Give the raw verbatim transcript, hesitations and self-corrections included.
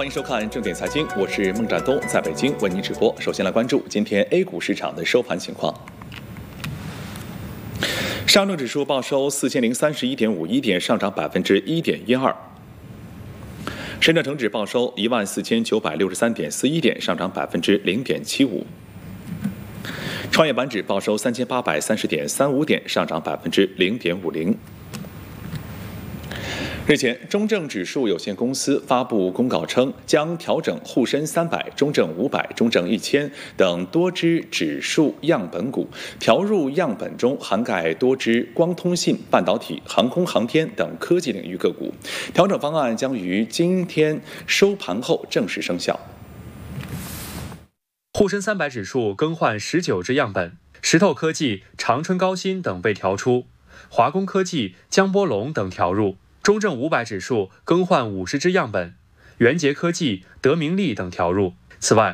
欢迎收看正点财经，我是孟展东，在北京为您直播。首先来关注今天 A 股市场的收盘情况。上证指数报收四千零三十一点五一点，上涨百分之一点一二。深圳成指报收一万四千九百六十三点四一点，上涨百分之零点七五。创业板指报收三千八百三十点三五点，上涨百分之零点五零。日前，中证指数有限公司发布公告称，将调整沪深三百、中证五百、中证一千等多只指数样本股，调入样本中涵盖多只光通信、半导体、航空航天等科技领域个股。调整方案将于今天收盘后正式生效。 沪深三百指数更换十九只样本，石头科技、长春高新等被调出，华工科技、江波龙等调入。中证五百指数更换五十只样本，元捷科技、德明利等调入。此外，